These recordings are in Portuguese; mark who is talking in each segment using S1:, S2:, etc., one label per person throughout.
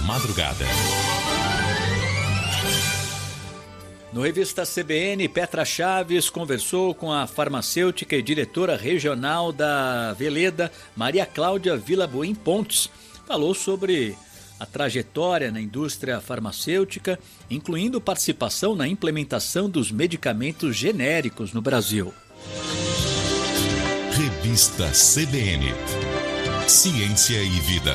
S1: madrugada.
S2: No Revista CBN, Petra Chaves conversou com a farmacêutica e diretora regional da Veleda, Maria Cláudia Vilaboim Pontes. Falou sobre a trajetória na indústria farmacêutica, incluindo participação na implementação dos medicamentos genéricos no Brasil.
S1: Revista CBN. Ciência e Vida.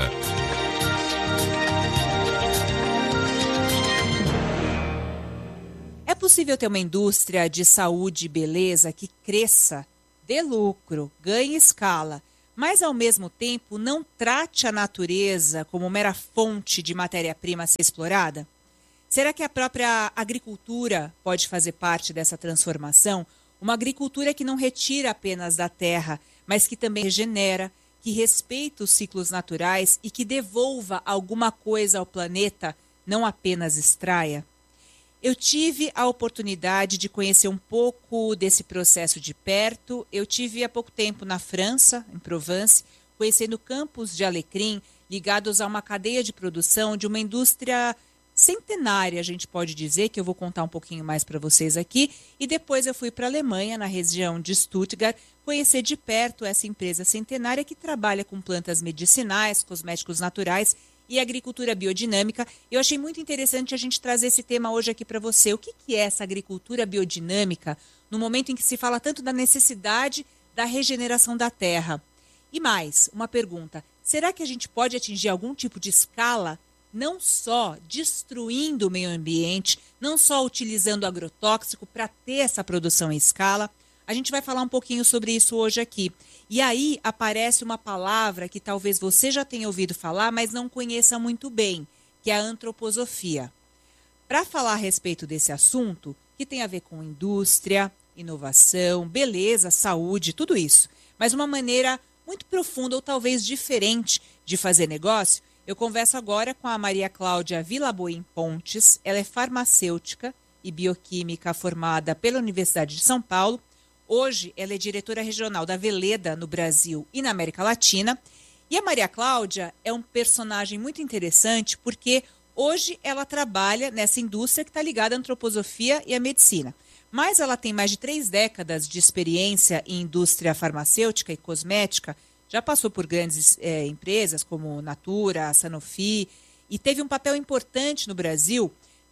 S3: É possível ter uma indústria de saúde e beleza que cresça, dê lucro, ganhe escala, mas ao mesmo tempo não trate a natureza como mera fonte de matéria-prima a ser explorada? Será que a própria agricultura pode fazer parte dessa transformação? Uma agricultura que não retira apenas da terra, mas que também regenera, que respeita os ciclos naturais e que devolva alguma coisa ao planeta, não apenas extraia? Eu tive a oportunidade de conhecer um pouco desse processo de perto. Eu tive há pouco tempo na França, em Provence, conhecendo campos de alecrim ligados a uma cadeia de produção de uma indústria centenária, a gente pode dizer, que eu vou contar um pouquinho mais para vocês aqui. E depois eu fui para a Alemanha, na região de Stuttgart, conhecer de perto essa empresa centenária que trabalha com plantas medicinais, cosméticos naturais e agricultura biodinâmica. Eu achei muito interessante a gente trazer esse tema hoje aqui para você. O que é essa agricultura biodinâmica no momento em que se fala tanto da necessidade da regeneração da terra? E mais, uma pergunta: será que a gente pode atingir algum tipo de escala, não só destruindo o meio ambiente, não só utilizando agrotóxico para ter essa produção em escala? A gente vai falar um pouquinho sobre isso hoje aqui. E aí aparece uma palavra que talvez você já tenha ouvido falar, mas não conheça muito bem, que é a antroposofia. Para falar a respeito desse assunto, que tem a ver com indústria, inovação, beleza, saúde, tudo isso, mas uma maneira muito profunda ou talvez diferente de fazer negócio, eu converso agora com a Maria Cláudia Vilaboim Pontes. Ela é farmacêutica e bioquímica formada pela Universidade de São Paulo. Hoje, ela é diretora regional da Veleda no Brasil e na América Latina. E a Maria Cláudia é um personagem muito interessante porque hoje ela trabalha nessa indústria que está ligada à antroposofia e à medicina. Mas ela tem mais de 3 décadas de experiência em indústria farmacêutica e cosmética, já passou por grandes empresas como Natura, Sanofi, e teve um papel importante no Brasil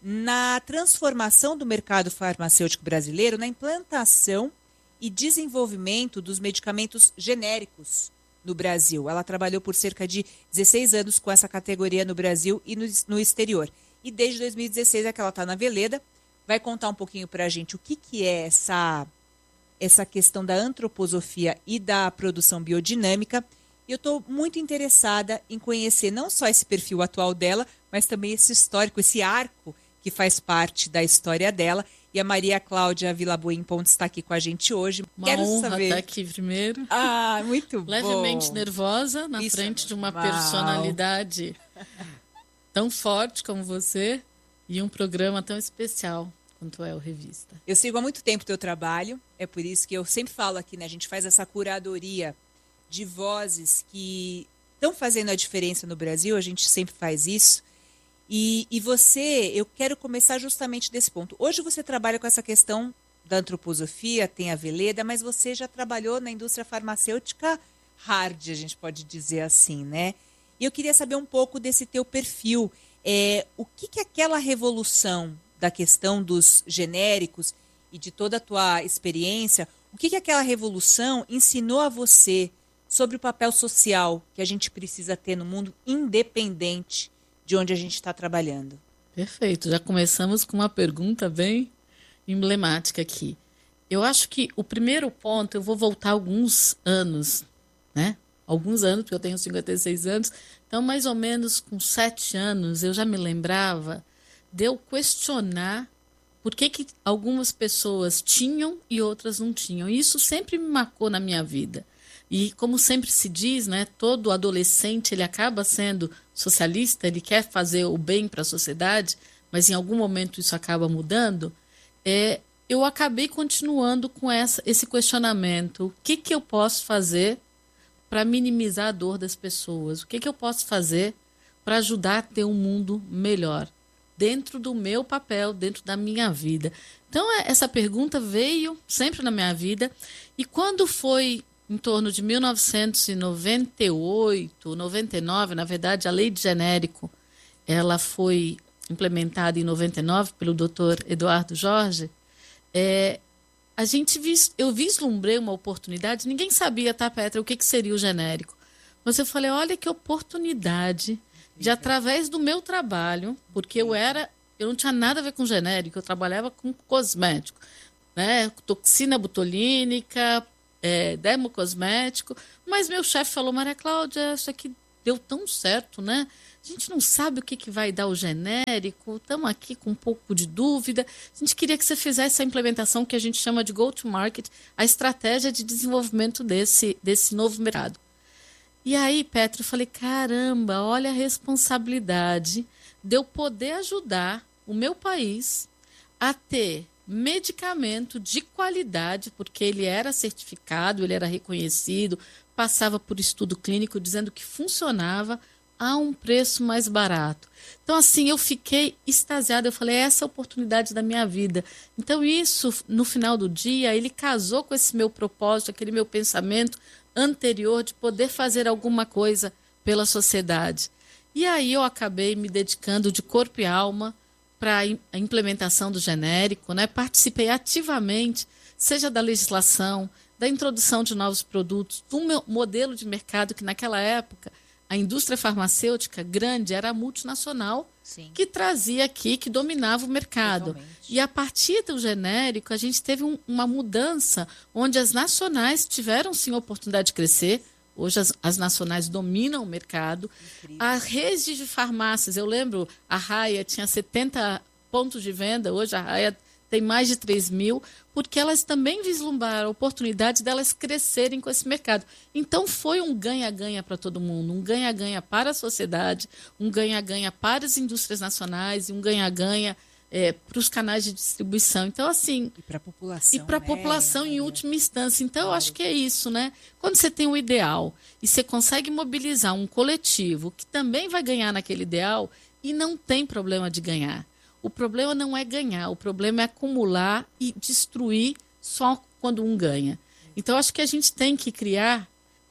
S3: na transformação do mercado farmacêutico brasileiro, na implantação e desenvolvimento dos medicamentos genéricos no Brasil. Ela trabalhou por cerca de 16 anos com essa categoria no Brasil e no exterior. E desde 2016 é que ela está na Veleda. Vai contar um pouquinho para a gente o que é essa questão da antroposofia e da produção biodinâmica. E eu estou muito interessada em conhecer não só esse perfil atual dela, mas também esse histórico, esse arco que faz parte da história dela. E a Maria Cláudia Vilaboim Pontes está aqui com a gente hoje.
S4: Quero honra saber. Estar aqui primeiro.
S3: Ah, muito bom.
S4: Levemente nervosa na Isso frente de uma personalidade tão forte como você e um programa tão especial quanto é o Revista.
S3: Eu sigo há muito tempo o teu trabalho, é por isso que eu sempre falo aqui, né? A gente faz essa curadoria de vozes que estão fazendo a diferença no Brasil, a gente sempre faz isso. E você, eu quero começar justamente desse ponto. Hoje você trabalha com essa questão da antroposofia, tem a Veleda, mas você já trabalhou na indústria farmacêutica hard, a gente pode dizer assim, né? E eu queria saber um pouco desse teu perfil. O que aquela revolução da questão dos genéricos e de toda a tua experiência, o que aquela revolução ensinou a você sobre o papel social que a gente precisa ter no mundo independente de onde a gente está trabalhando?
S4: Perfeito, já começamos com uma pergunta bem emblemática aqui. Eu acho que o primeiro ponto, eu vou voltar alguns anos, né? Alguns anos, porque eu tenho 56 anos, então mais ou menos com 7 anos eu já me lembrava de eu questionar por que algumas pessoas tinham e outras não tinham. E isso sempre me marcou na minha vida. E como sempre se diz, né, todo adolescente ele acaba sendo socialista, ele quer fazer o bem para a sociedade, mas em algum momento isso acaba mudando. Eu acabei continuando com esse questionamento. O que eu posso fazer para minimizar a dor das pessoas? O que eu posso fazer para ajudar a ter um mundo melhor, dentro do meu papel, dentro da minha vida. Então, essa pergunta veio sempre na minha vida, e quando foi em torno de 1998, 99, na verdade, a lei de genérico, ela foi implementada em 99 pelo Dr. Eduardo Jorge, eu vislumbrei uma oportunidade, ninguém sabia, tá, Petra, o que seria o genérico. Mas eu falei, olha que oportunidade de, através do meu trabalho, porque eu não tinha nada a ver com genérico, eu trabalhava com cosmético, né? Toxina botulínica, dermocosmético, mas meu chefe falou, Maria Cláudia, isso aqui deu tão certo, né? A gente não sabe o que vai dar o genérico, estamos aqui com um pouco de dúvida. A gente queria que você fizesse a implementação que a gente chama de go-to-market, a estratégia de desenvolvimento desse novo mercado. E aí, Petra, eu falei, caramba, olha a responsabilidade de eu poder ajudar o meu país a ter medicamento de qualidade, porque ele era certificado, ele era reconhecido, passava por estudo clínico dizendo que funcionava a um preço mais barato. Então, assim, eu fiquei extasiada, eu falei, essa é a oportunidade da minha vida. Então, isso, no final do dia, ele casou com esse meu propósito, aquele meu pensamento anterior de poder fazer alguma coisa pela sociedade. E aí eu acabei me dedicando de corpo e alma para a implementação do genérico, né? Participei ativamente, seja da legislação, da introdução de novos produtos, do meu modelo de mercado, que naquela época a indústria farmacêutica grande era multinacional, sim, que trazia aqui, que dominava o mercado. Totalmente. E a partir do genérico, a gente teve uma mudança, onde as nacionais tiveram sim a oportunidade de crescer. Hoje as nacionais dominam o mercado. Incrível. A rede de farmácias, eu lembro, a Raia tinha 70 pontos de venda, hoje a Raia tem mais de 3.000, porque elas também vislumbraram a oportunidade delas crescerem com esse mercado. Então, foi um ganha-ganha para todo mundo, um ganha-ganha para a sociedade, um ganha-ganha para as indústrias nacionais e um ganha-ganha para os canais de distribuição. Então, assim... E para a população. E para a população, em última instância. Então, eu acho que é isso, né? Quando você tem um ideal e você consegue mobilizar um coletivo que também vai ganhar naquele ideal, e não tem problema de ganhar. O problema não é ganhar, o problema é acumular e destruir só quando um ganha. Então, acho que a gente tem que criar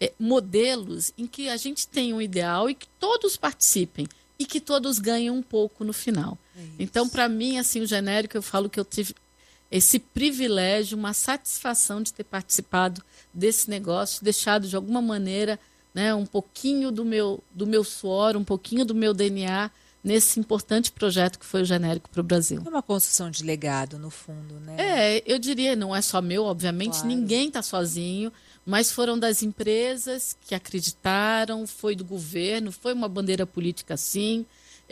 S4: modelos em que a gente tenha um ideal e que todos participem e que todos ganhem um pouco no final. Então, para mim, assim, o genérico, eu falo que eu tive esse privilégio, uma satisfação de ter participado desse negócio, deixado de alguma maneira, né, um pouquinho do meu suor, um pouquinho do meu DNA nesse importante projeto que foi o genérico para o Brasil.
S3: É uma construção de legado, no fundo, né?
S4: Eu diria, não é só meu, obviamente, claro. Ninguém está sozinho, mas foram das empresas que acreditaram, foi do governo, foi uma bandeira política, sim.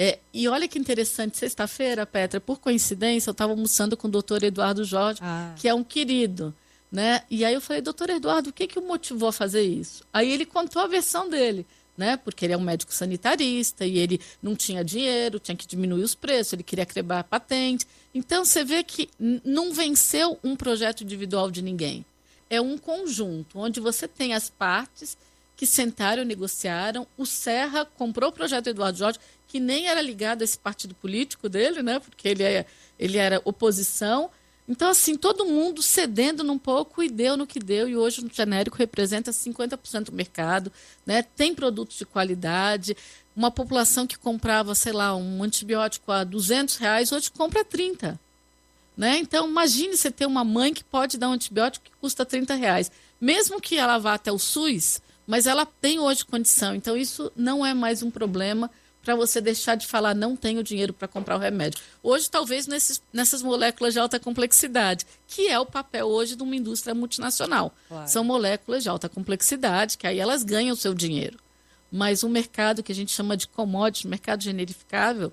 S4: E olha que interessante, sexta-feira, Petra, por coincidência, eu estava almoçando com o doutor Eduardo Jorge, que é um querido, né? E aí eu falei, doutor Eduardo, o que o motivou a fazer isso? Aí ele contou a versão dele, né? Porque ele é um médico sanitarista e ele não tinha dinheiro, tinha que diminuir os preços, ele queria quebrar a patente. Então, você vê que não venceu um projeto individual de ninguém. É um conjunto, onde você tem as partes que sentaram e negociaram. O Serra comprou o projeto Eduardo Jorge, que nem era ligado a esse partido político dele, né? Porque ele era oposição. Então, assim, todo mundo cedendo num pouco e deu no que deu. E hoje o genérico representa 50% do mercado, né? Tem produtos de qualidade. Uma população que comprava, sei lá, um antibiótico a R$200, hoje compra 30. Né? Então, imagine você ter uma mãe que pode dar um antibiótico que custa R$30. Mesmo que ela vá até o SUS, mas ela tem hoje condição. Então, isso não é mais um problema para você deixar de falar, não tenho dinheiro para comprar o remédio. Hoje, talvez, nessas moléculas de alta complexidade, que é o papel hoje de uma indústria multinacional. Claro. São moléculas de alta complexidade, que aí elas ganham o seu dinheiro. Mas o mercado que a gente chama de commodity, mercado generificável,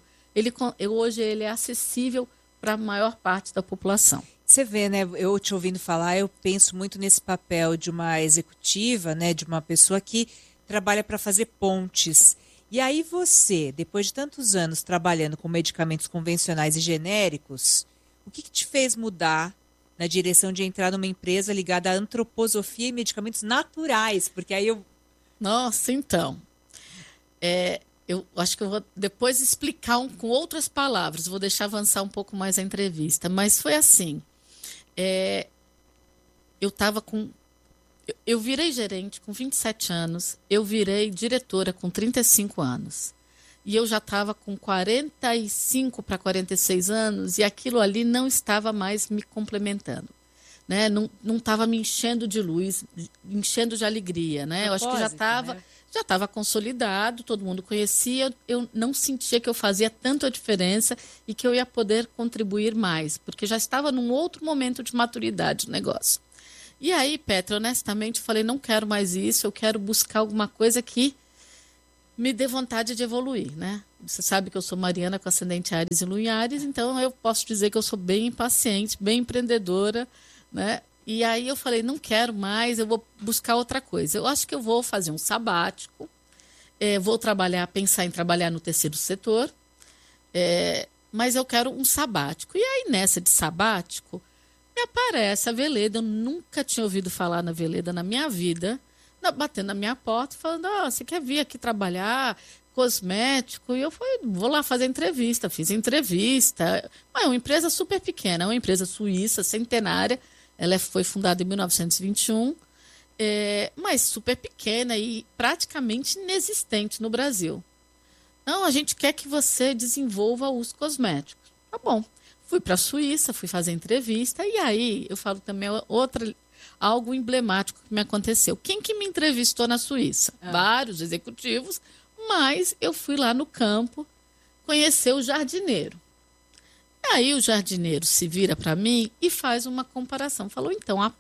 S4: hoje ele é acessível para a maior parte da população.
S3: Você vê, né? Eu te ouvindo falar, eu penso muito nesse papel de uma executiva, né? De uma pessoa que trabalha para fazer pontes. E aí você, depois de tantos anos trabalhando com medicamentos convencionais e genéricos, o que te fez mudar na direção de entrar numa empresa ligada à antroposofia e medicamentos naturais? Porque aí eu...
S4: Nossa, então... Eu acho que eu vou depois explicar com outras palavras, vou deixar avançar um pouco mais a entrevista, mas foi assim, eu estava com... Eu virei gerente com 27 anos, eu virei diretora com 35 anos. E eu já estava com 45 para 46 anos e aquilo ali não estava mais me complementando. Né? Não estava me enchendo de luz, enchendo de alegria. Né? Eu acho que já estava consolidado, todo mundo conhecia, eu não sentia que eu fazia tanto a diferença e que eu ia poder contribuir mais, porque já estava num outro momento de maturidade do negócio. E aí, Petra, honestamente, falei, não quero mais isso, eu quero buscar alguma coisa que me dê vontade de evoluir, né? Você sabe que eu sou Mariana com ascendente Áries e Lua em Áries, então eu posso dizer que eu sou bem impaciente, bem empreendedora, né? E aí eu falei, não quero mais, eu vou buscar outra coisa. Eu acho que eu vou fazer um sabático, vou pensar em trabalhar no terceiro setor, mas eu quero um sabático. E aí, nessa de sabático, me aparece a Veleda. Eu nunca tinha ouvido falar na Veleda na minha vida, batendo na minha porta, falando, você quer vir aqui trabalhar, cosmético? E eu falei, vou lá fazer entrevista. Fiz entrevista. Mas é uma empresa super pequena, é uma empresa suíça, centenária. Ela foi fundada em 1921, mas super pequena e praticamente inexistente no Brasil. Não, a gente quer que você desenvolva os cosméticos. Tá bom. Fui para a Suíça, fui fazer entrevista, e aí eu falo também algo emblemático que me aconteceu. Quem que me entrevistou na Suíça? Vários executivos, mas eu fui lá no campo conhecer o jardineiro. E aí o jardineiro se vira para mim e faz uma comparação. Falou, então, a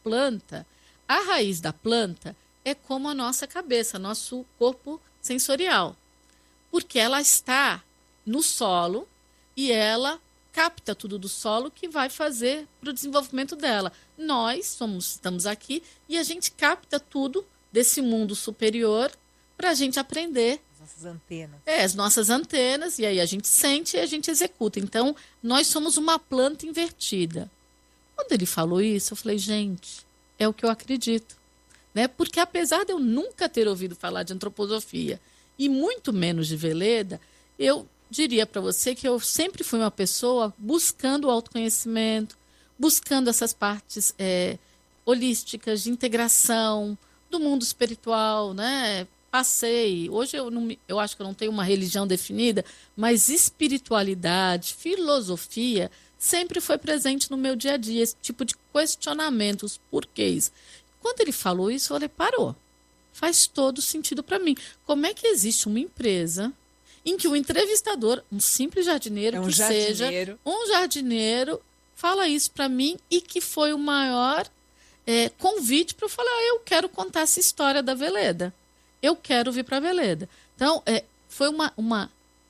S4: raiz da planta é como a nossa cabeça, nosso corpo sensorial. Porque ela está no solo e ela capta tudo do solo que vai fazer para o desenvolvimento dela. Nós estamos aqui e a gente capta tudo desse mundo superior para a gente aprender.
S3: As nossas antenas.
S4: As nossas antenas, e aí a gente sente e a gente executa. Então, nós somos uma planta invertida. Quando ele falou isso, eu falei, gente, é o que eu acredito. Né? Porque apesar de eu nunca ter ouvido falar de antroposofia e muito menos de Veleda, eu diria para você que eu sempre fui uma pessoa buscando o autoconhecimento, buscando essas partes holísticas, de integração, do mundo espiritual, né? Passei, hoje eu acho que eu não tenho uma religião definida, mas espiritualidade, filosofia, sempre foi presente no meu dia a dia, esse tipo de questionamento, os porquês. Quando ele falou isso, eu falei, parou, faz todo sentido para mim. Como é que existe uma empresa em que o entrevistador, um simples jardineiro, seja um jardineiro, fala isso para mim e que foi o maior convite para eu falar, eu quero contar essa história da Veleda. Eu quero vir para a Veleda. Então, foi uma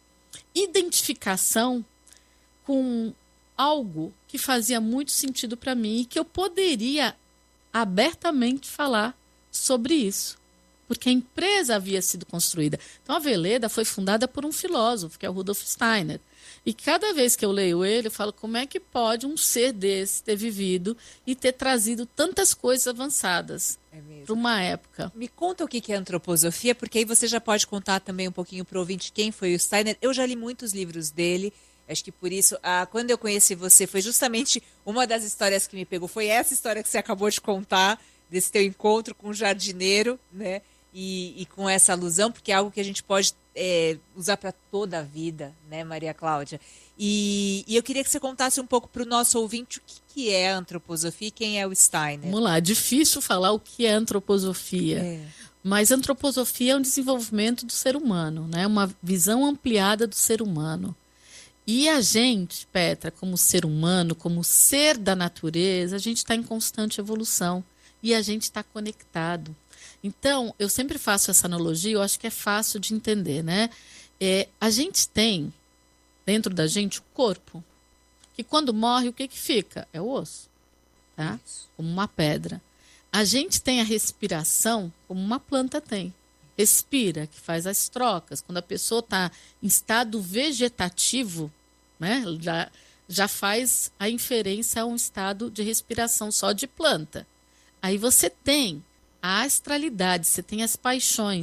S4: identificação com algo que fazia muito sentido para mim e que eu poderia abertamente falar sobre isso. Porque a empresa havia sido construída. Então, a Veleda foi fundada por um filósofo, que é o Rudolf Steiner. E cada vez que eu leio ele, eu falo, como é que pode um ser desse ter vivido e ter trazido tantas coisas avançadas para uma época?
S3: Me conta o que é antroposofia, porque aí você já pode contar também um pouquinho para o ouvinte quem foi o Steiner. Eu já li muitos livros dele, acho que por isso, quando eu conheci você, foi justamente uma das histórias que me pegou. Foi essa história que você acabou de contar, desse teu encontro com o jardineiro, né? E com essa alusão, porque é algo que a gente pode usar para toda a vida, né, Maria Cláudia? E eu queria que você contasse um pouco para o nosso ouvinte o que é a antroposofia e quem é o Steiner.
S4: Vamos lá, é difícil falar o que é antroposofia, mas antroposofia é um desenvolvimento do ser humano, né? Uma visão ampliada do ser humano. E a gente, Petra, como ser humano, como ser da natureza, a gente está em constante evolução e a gente está conectado. Então, eu sempre faço essa analogia, eu acho que é fácil de entender, né? A gente tem, dentro da gente, o corpo, que quando morre, o que fica? É o osso, tá? Isso. Como uma pedra. A gente tem a respiração, como uma planta tem. Respira, que faz as trocas. Quando a pessoa está em estado vegetativo, né? Já faz a inferência a um estado de respiração só de planta. Aí você tem a astralidade, você tem as paixões,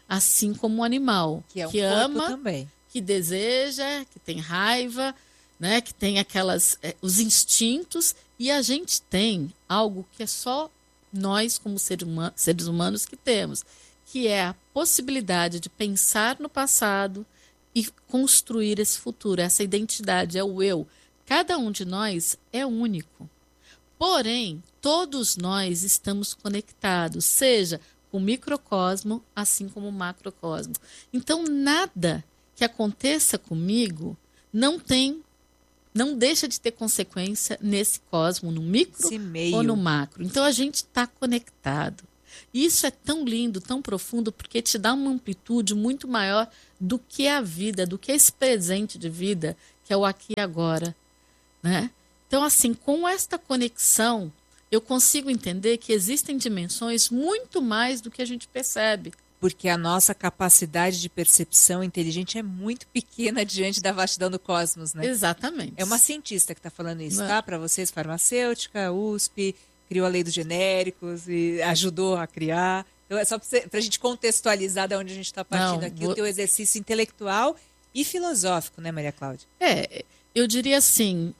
S4: assim como um animal
S3: Que é um
S4: que
S3: corpo
S4: ama,
S3: também.
S4: que deseja, que tem raiva, né, que tem os instintos, e a gente tem algo que é só nós, como seres humanos, que temos, que é a possibilidade de pensar no passado e construir esse futuro. Essa identidade é o eu. Cada um de nós é único. Porém, todos nós estamos conectados, seja com o microcosmo, assim como o macrocosmo. Então, nada que aconteça comigo não deixa de ter consequência nesse cosmo, no micro ou no macro. Então, a gente está conectado. E isso é tão lindo, tão profundo, porque te dá uma amplitude muito maior do que a vida, do que esse presente de vida, que é o aqui e agora, né? Então, assim, com esta conexão, eu consigo entender que existem dimensões muito mais do que a gente percebe.
S3: Porque a nossa capacidade de percepção inteligente é muito pequena diante da vastidão do cosmos, né?
S4: Exatamente.
S3: É uma cientista que está falando isso, tá? Para vocês, farmacêutica, USP, criou a lei dos genéricos e ajudou a criar. Então, é só para a gente contextualizar de onde a gente está partindo aqui, o teu exercício intelectual e filosófico, né, Maria Cláudia?
S4: Eu diria assim,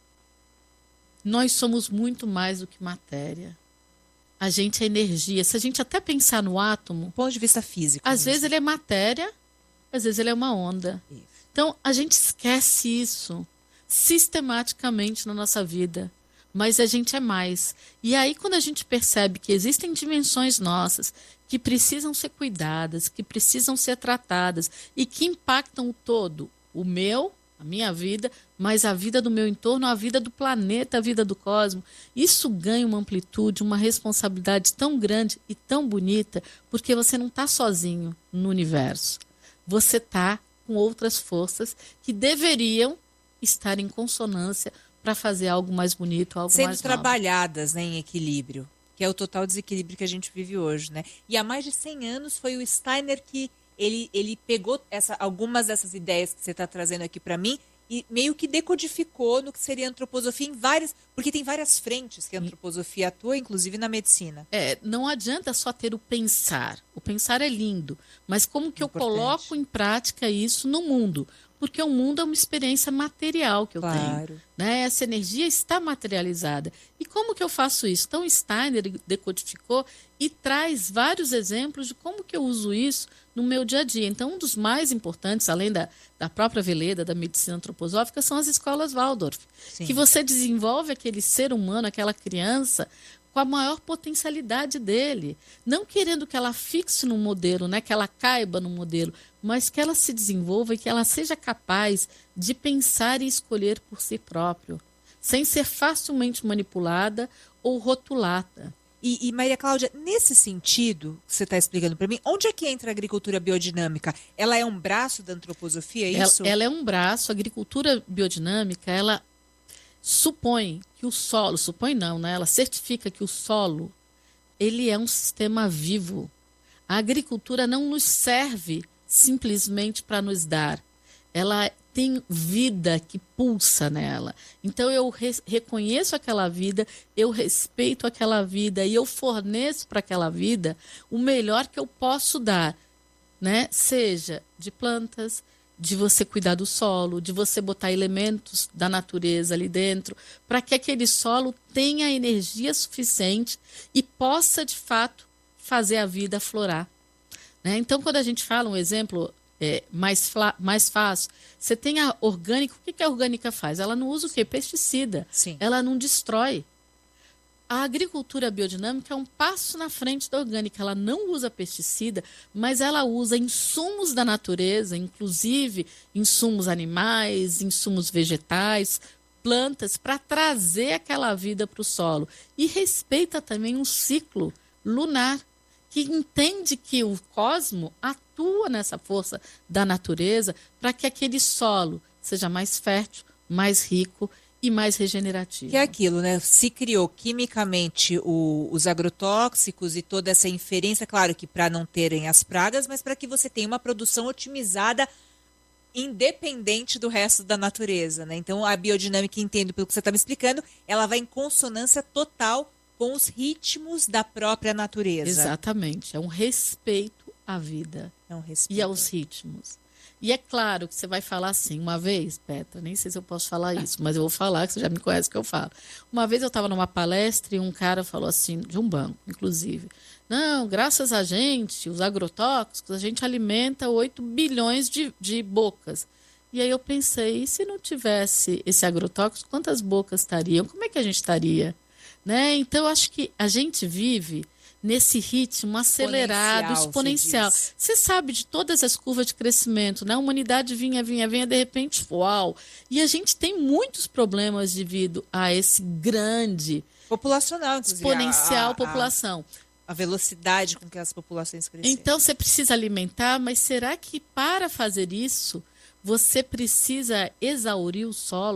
S4: nós somos muito mais do que matéria. A gente é energia. Se a gente até pensar no átomo...
S3: Do ponto de vista físico.
S4: Às vezes ele é matéria, às vezes ele é uma onda. Isso. Então, a gente esquece isso sistematicamente na nossa vida. Mas a gente é mais. E aí, quando a gente percebe que existem dimensões nossas que precisam ser cuidadas, que precisam ser tratadas e que impactam o todo, o meu, a minha vida, mas a vida do meu entorno, a vida do planeta, a vida do cosmos. Isso ganha uma amplitude, uma responsabilidade tão grande e tão bonita, porque você não está sozinho no universo. Você está com outras forças que deveriam estar em consonância para fazer algo mais bonito, algo mais nobre.
S3: Sendo trabalhadas, né, em equilíbrio, que é o total desequilíbrio que a gente vive hoje, né? E há mais de 100 anos foi o Steiner que ele pegou algumas dessas ideias que você está trazendo aqui para mim e meio que decodificou no que seria antroposofia em várias... Porque tem várias frentes que a antroposofia atua, inclusive na medicina.
S4: Não adianta só ter o pensar. O pensar é lindo, mas como que eu coloco em prática isso no mundo? Porque o mundo é uma experiência material que eu tenho. Né? Essa energia está materializada. E como que eu faço isso? Então, Steiner decodificou e traz vários exemplos de como que eu uso isso no meu dia a dia. Então, um dos mais importantes, além da própria Veleda, da medicina antroposófica, são as escolas Waldorf. Sim. Que você desenvolve aquele ser humano, aquela criança, com a maior potencialidade dele. Não querendo que ela fixe no modelo, né? Que ela caiba no modelo, mas que ela se desenvolva e que ela seja capaz de pensar e escolher por si próprio, sem ser facilmente manipulada ou rotulada.
S3: E Maria Cláudia, nesse sentido que você está explicando para mim, onde é que entra a agricultura biodinâmica? Ela é um braço da antroposofia, é isso?
S4: Ela é um braço. A agricultura biodinâmica, ela supõe que o solo, supõe não, né? Ela certifica que o solo, ele é um sistema vivo. A agricultura não nos serve simplesmente para nos dar. Ela tem vida que pulsa nela. Então eu reconheço aquela vida, eu respeito aquela vida e eu forneço para aquela vida o melhor que eu posso dar, né? Seja de plantas, de você cuidar do solo, de você botar elementos da natureza ali dentro, para que aquele solo tenha energia suficiente e possa, de fato, fazer a vida aflorar. Né? Então, quando a gente fala um exemplo mais fácil, você tem a orgânica. O que a orgânica faz? Ela não usa o quê? Pesticida.
S3: Sim.
S4: Ela não destrói. A agricultura biodinâmica é um passo na frente da orgânica. Ela não usa pesticida, mas ela usa insumos da natureza, inclusive insumos animais, insumos vegetais, plantas, para trazer aquela vida para o solo. E respeita também um ciclo lunar, que entende que o cosmo atua nessa força da natureza para que aquele solo seja mais fértil, mais rico e mais regenerativo.
S3: Que é aquilo, né? Se criou quimicamente os agrotóxicos e toda essa inferência, claro que para não terem as pragas, mas para que você tenha uma produção otimizada independente do resto da natureza, né? Então a biodinâmica, entendo pelo que você está me explicando, ela vai em consonância total com os ritmos da própria natureza.
S4: Exatamente. É um respeito à vida
S3: Não respeita.
S4: e aos ritmos. E é claro que você vai falar assim, uma vez, Petra, nem sei se eu posso falar isso, mas eu vou falar, que você já me conhece que eu falo. Uma vez eu estava numa palestra e um cara falou assim, de um banco, inclusive, não, graças a gente, os agrotóxicos, a gente alimenta 8 bilhões de bocas. E aí eu pensei, e se não tivesse esse agrotóxico, quantas bocas estariam? Como é que a gente estaria? Né? Então, eu acho que a gente vive nesse ritmo acelerado, exponencial. Você sabe de todas as curvas de crescimento, né? A humanidade vinha, de repente, uau! E a gente tem muitos problemas devido a esse grande
S3: populacional, inclusive,
S4: exponencial população.
S3: A velocidade com que as populações crescem.
S4: Então, você precisa alimentar, mas será que para fazer isso, você precisa exaurir o solo?